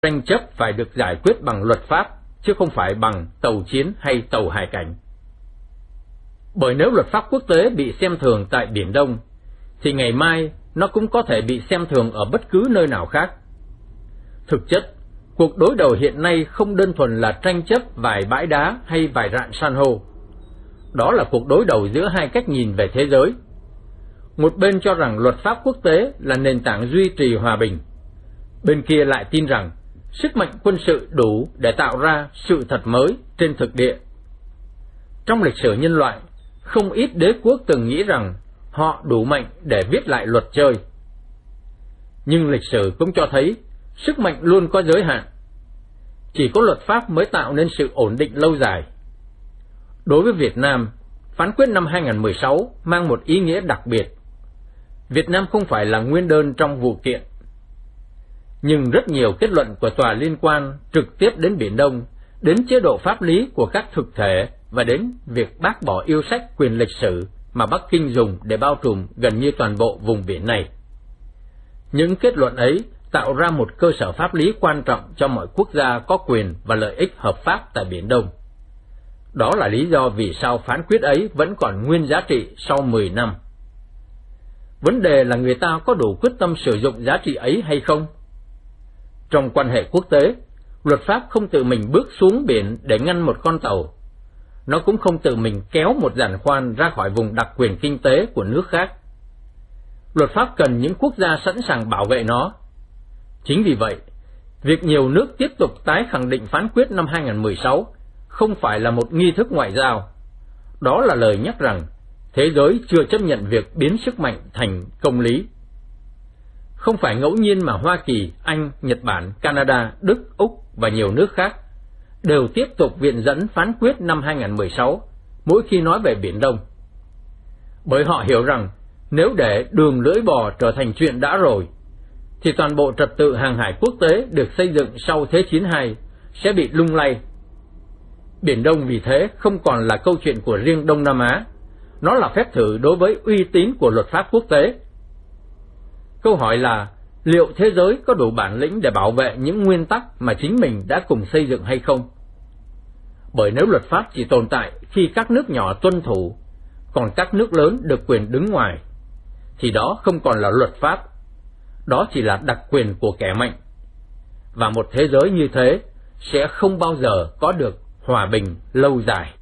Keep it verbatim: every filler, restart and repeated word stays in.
tranh chấp phải được giải quyết bằng luật pháp, chứ không phải bằng tàu chiến hay tàu hải cảnh. Bởi nếu luật pháp quốc tế bị xem thường tại Biển Đông, thì ngày mai nó cũng có thể bị xem thường ở bất cứ nơi nào khác. Thực chất, cuộc đối đầu hiện nay không đơn thuần là tranh chấp vài bãi đá hay vài rạn san hô. Đó là cuộc đối đầu giữa hai cách nhìn về thế giới. Một bên cho rằng luật pháp quốc tế là nền tảng duy trì hòa bình. Bên kia lại tin rằng sức mạnh quân sự đủ để tạo ra sự thật mới trên thực địa. Trong lịch sử nhân loại, không ít đế quốc từng nghĩ rằng họ đủ mạnh để viết lại luật chơi. Nhưng lịch sử cũng cho thấy sức mạnh luôn có giới hạn. Chỉ có luật pháp mới tạo nên sự ổn định lâu dài. Đối với Việt Nam, phán quyết năm hai nghìn không trăm mười sáu mang một ý nghĩa đặc biệt. Việt Nam không phải là nguyên đơn trong vụ kiện. Nhưng rất nhiều kết luận của tòa liên quan trực tiếp đến Biển Đông, đến chế độ pháp lý của các thực thể và đến việc bác bỏ yêu sách quyền lịch sử mà Bắc Kinh dùng để bao trùm gần như toàn bộ vùng biển này. Những kết luận ấy tạo ra một cơ sở pháp lý quan trọng cho mọi quốc gia có quyền và lợi ích hợp pháp tại Biển Đông. Đó là lý do vì sao phán quyết ấy vẫn còn nguyên giá trị sau mười năm. Vấn đề là người ta có đủ quyết tâm sử dụng giá trị ấy hay không? Trong quan hệ quốc tế, luật pháp không tự mình bước xuống biển để ngăn một con tàu. Nó cũng không tự mình kéo một giàn khoan ra khỏi vùng đặc quyền kinh tế của nước khác. Luật pháp cần những quốc gia sẵn sàng bảo vệ nó. Chính vì vậy, việc nhiều nước tiếp tục tái khẳng định phán quyết năm hai nghìn không trăm mười sáu không phải là một nghi thức ngoại giao. Đó là lời nhắc rằng thế giới chưa chấp nhận việc biến sức mạnh thành công lý. Không phải ngẫu nhiên mà Hoa Kỳ, Anh, Nhật Bản, Canada, Đức, Úc và nhiều nước khác đều tiếp tục viện dẫn phán quyết năm hai nghìn không trăm mười sáu mỗi khi nói về Biển Đông. Bởi họ hiểu rằng nếu để đường lưỡi bò trở thành chuyện đã rồi, thì toàn bộ trật tự hàng hải quốc tế được xây dựng sau Thế chiến hai sẽ bị lung lay. Biển Đông vì thế không còn là câu chuyện của riêng Đông Nam Á, nó là phép thử đối với uy tín của luật pháp quốc tế. Câu hỏi là liệu thế giới có đủ bản lĩnh để bảo vệ những nguyên tắc mà chính mình đã cùng xây dựng hay không? Bởi nếu luật pháp chỉ tồn tại khi các nước nhỏ tuân thủ, còn các nước lớn được quyền đứng ngoài, thì đó không còn là luật pháp, đó chỉ là đặc quyền của kẻ mạnh. Và một thế giới như thế sẽ không bao giờ có được hòa bình lâu dài.